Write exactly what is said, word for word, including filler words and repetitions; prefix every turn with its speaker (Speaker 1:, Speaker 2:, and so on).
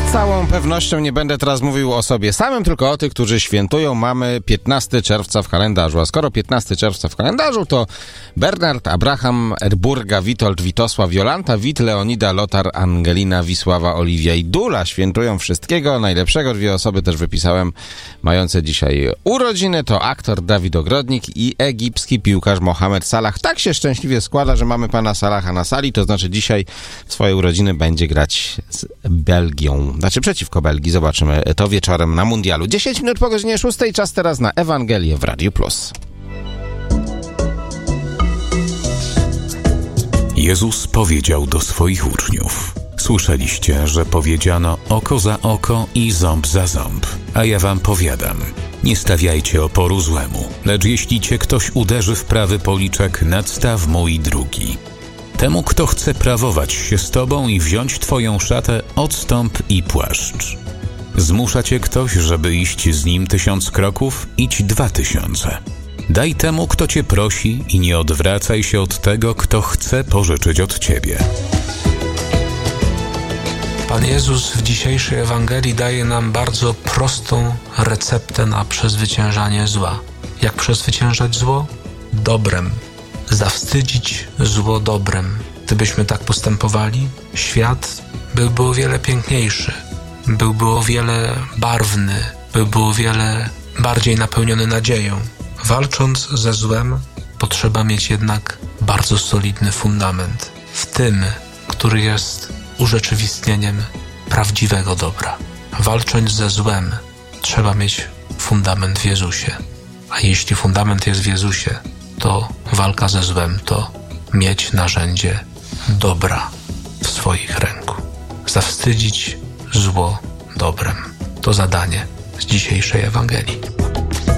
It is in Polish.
Speaker 1: Z całą pewnością nie będę teraz mówił o sobie samym, tylko o tych, którzy świętują. Mamy piętnastego czerwca w kalendarzu, a skoro piętnastego czerwca w kalendarzu, to Bernard, Abraham, Erburga, Witold, Witosław, Jolanta, Wit, Leonida, Lotar, Angelina, Wisława, Oliwia i Dula świętują wszystkiego najlepszego. Dwie osoby też wypisałem mające dzisiaj urodziny. To aktor Dawid Ogrodnik i egipski piłkarz Mohamed Salah. Tak się szczęśliwie składa, że mamy pana Salaha na sali, to znaczy dzisiaj swoje urodziny będzie grać z Belgią. Znaczy przeciwko Belgii. Zobaczymy to wieczorem na mundialu. dziesięć minut po godzinie szóstej. Czas teraz na Ewangelię w Radiu Plus.
Speaker 2: Jezus powiedział do swoich uczniów: słyszeliście, że powiedziano oko za oko i ząb za ząb. A ja wam powiadam, nie stawiajcie oporu złemu, lecz jeśli cię ktoś uderzy w prawy policzek, nadstaw mu i drugi. Temu, kto chce prawować się z tobą i wziąć twoją szatę, odstąp i płaszcz. Zmusza cię ktoś, żeby iść z nim tysiąc kroków, idź dwa tysiące. Daj temu, kto cię prosi i nie odwracaj się od tego, kto chce pożyczyć od ciebie.
Speaker 3: Pan Jezus w dzisiejszej Ewangelii daje nam bardzo prostą receptę na przezwyciężanie zła. Jak przezwyciężać zło? Dobrem. Zawstydzić zło dobrem. Gdybyśmy tak postępowali, świat byłby o wiele piękniejszy, byłby o wiele barwny, byłby o wiele bardziej napełniony nadzieją. Walcząc ze złem, potrzeba mieć jednak bardzo solidny fundament w tym, który jest urzeczywistnieniem prawdziwego dobra. Walcząc ze złem, trzeba mieć fundament w Jezusie. A jeśli fundament jest w Jezusie, to walka ze złem to mieć narzędzie dobra w swoich ręku. Zawstydzić zło dobrem. To zadanie z dzisiejszej Ewangelii.